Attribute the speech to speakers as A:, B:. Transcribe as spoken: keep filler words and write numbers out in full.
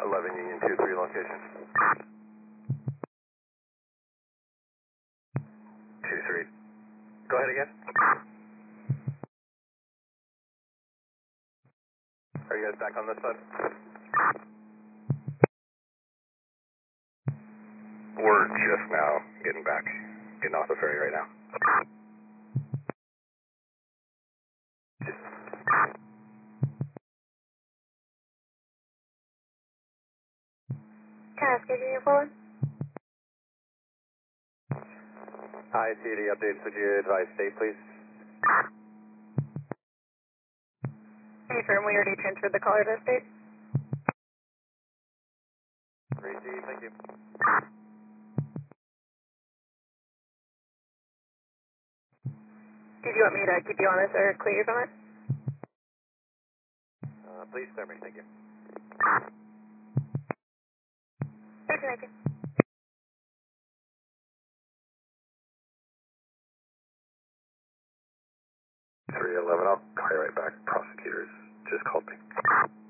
A: eleven Union two three location. two three. Go ahead again. Are you guys back on this side? We're just now getting back, getting off the ferry right now.
B: Can I ask you Union four?
A: Hi, C D updates. Would you advise state, please?
B: Can you confirm we already transferred the caller to state?
A: Receive, thank you.
B: Did you want me to keep you on this or clear you from it?
A: Uh, please clear me, thank you.
B: Okay, thank you.
A: three eleven, I'll call you right back. Prosecutors just called me.